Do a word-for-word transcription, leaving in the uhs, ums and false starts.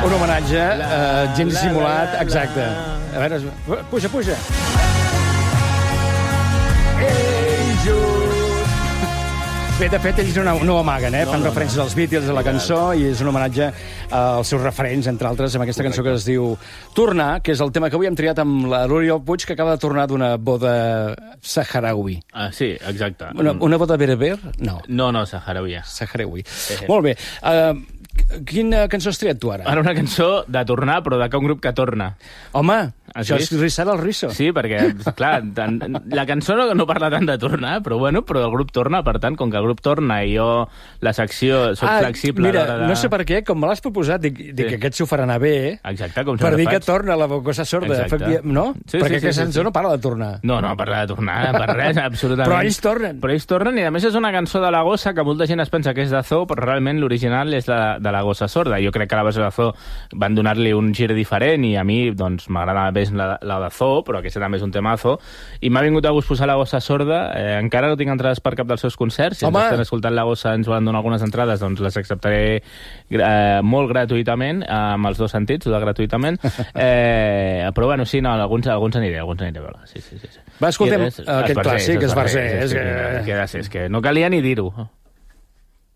Un homenatge, uh, gens simulat, exacte. A veure, puja, puja. Ei, Jude. Bé, de fet, ells no, no ho amaguen, eh? Fan no, no, referències no. als Beatles, a la cançó, i és un homenatge als seus referents, entre altres, amb aquesta cançó que es diu Tornar, que és el tema que avui hem triat amb la l'Oriol Puig, que acaba de tornar d'una boda saharaui. Ah, sí, exacte. Una, una boda bereber? No. No, no, saharaui. Saharaui. Eh. Molt bé. Uh, quina cançó has triat tu ara? Ara una cançó de tornar, però de que un grup que torna. Home, això és Rissar el Risso. Sí, perquè, clar, tant, la cançó no, no parla tant de tornar, però bueno, però el grup torna, per tant, com que el grup torna i jo la secció soc ah, flexible... Mira, de... no sé per què, com me l'has proposat, dic, dic sí. que aquest s'ho farà anar bé, exacte, com per dir faig. Que torna la bocosa sorda, exacte. No? Sí, perquè sí, aquesta sí, cançó sí. no parla de tornar. No, no parla de tornar, per res, absolutament. Però ells tornen. Però ells tornen, i a més és una cançó de la gossa que molta gent es pensa que és de Zoo, però realment l'original és la, de la gossa sorda. Jo crec que la versió de Zoo van donar-li un gir diferent, i a mi doncs m'agrada més la, la de Zoo, però aquesta també és un temazo, i m'ha vingut a gust posar la gossa sorda. Eh, encara no tinc entrades per cap dels seus concerts. Si Home. ens estan escoltant la gossa, ens volen donar algunes entrades, doncs les acceptaré eh, molt gratuïtament, eh, amb els dos sentits, de gratuïtament. Eh, però bueno, sí, no, alguns, alguns aniré, alguns aniré a veure. Sí, sí, sí, sí. Va, escoltem és, aquell clàssic, Esbarzer. És, és, és, és, és, és que no calia ni dir-ho.